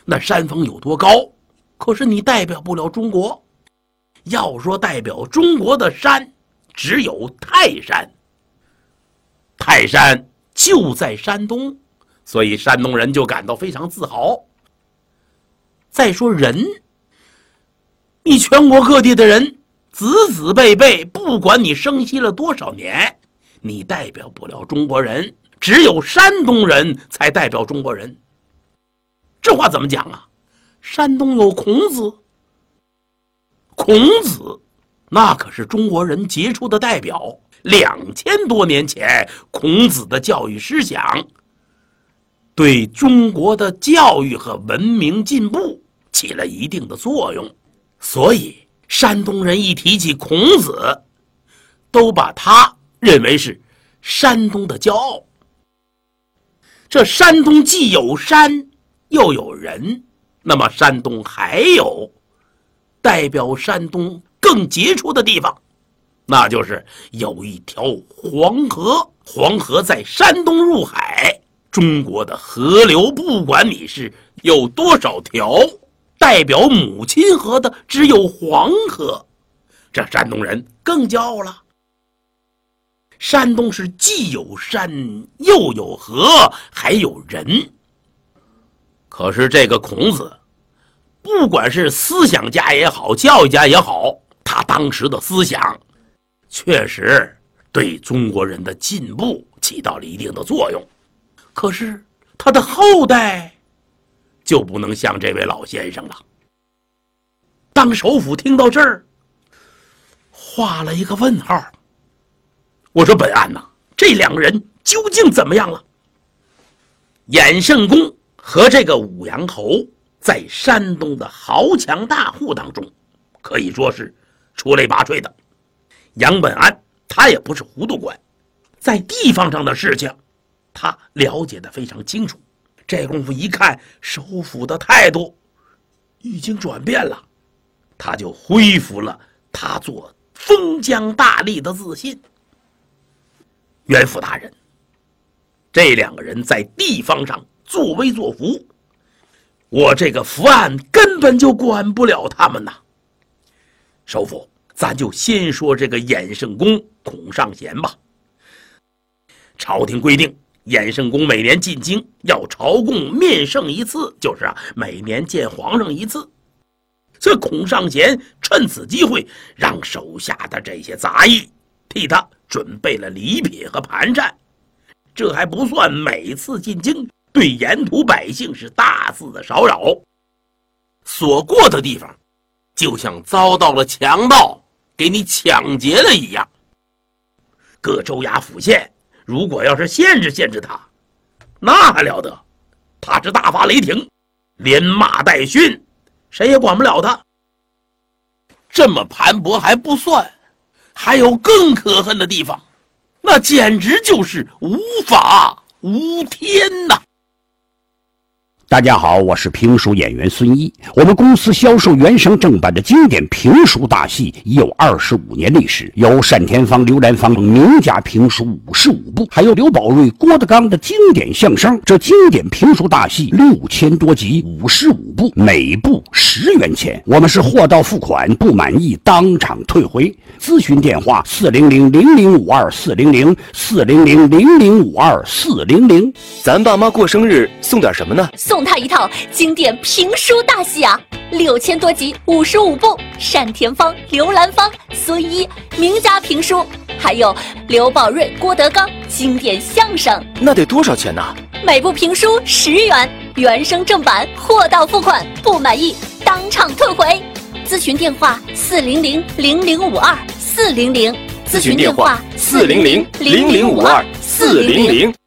那山峰有多高，可是你代表不了中国。要说代表中国的山，只有泰山。泰山就在山东，所以山东人就感到非常自豪。再说人，你全国各地的人子子辈辈，不管你生息了多少年，你代表不了中国人，只有山东人才代表中国人。这话怎么讲啊？山东有孔子，孔子那可是中国人杰出的代表，2000多年前孔子的教育思想对中国的教育和文明进步起了一定的作用，所以山东人一提起孔子，都把他认为是山东的骄傲。这山东既有山又有人，那么山东还有代表山东更杰出的地方，那就是有一条黄河。黄河在山东入海，中国的河流不管你是有多少条，代表母亲河的只有黄河，这山东人更骄傲了。山东是既有山又有河还有人。可是这个孔子，不管是思想家也好，教育家也好，他当时的思想确实对中国人的进步起到了一定的作用。可是他的后代就不能像这位老先生了。当首辅听到这儿，画了一个问号。我说本案这两个人究竟怎么样了？衍圣公和这个武阳侯在山东的豪强大户当中，可以说是出类拔萃的。杨本安他也不是糊涂官，在地方上的事情他了解得非常清楚。这功夫一看首辅的态度已经转变了，他就恢复了他做封疆大吏的自信。袁府大人，这两个人在地方上作威作福，我这个伏案根本就管不了他们呐。首辅，咱就先说这个衍圣公孔尚贤吧。朝廷规定，衍圣公每年进京要朝贡面圣一次，就是每年见皇上一次。这孔尚贤趁此机会，让手下的这些杂役替他准备了礼品和盘缠。这还不算每次进京对沿途百姓是大肆的骚扰，所过的地方就像遭到了强盗给你抢劫了一样。各州衙府县如果要是限制他，那还了得，他是大发雷霆，连骂带训，谁也管不了他。这么盘剥还不算，还有更可恨的地方，那简直就是无法无天呐！ 大家好，我是评书演员孙一。我们公司销售原声正版的经典评书大戏已有25年历史，有单田芳、刘兰芳名家评书55部，还有刘宝瑞、郭德纲的经典相声。这经典评书大戏6000多集，55部，每部10元钱。我们是货到付款，不满意当场退回。咨询电话400-0052-400，400-0052-400。 咱爸妈过生日送点什么呢？ 送他一套经典评书大戏啊，6000多集，55部，单田芳、刘兰芳、孙一名家评书，还有刘宝瑞、郭德纲经典相声。 那得多少钱呢？ 每部评书10元，原声正版，货到付款，不满意当场退回。咨询电话400-0052-400， 咨询电话400-0052-400。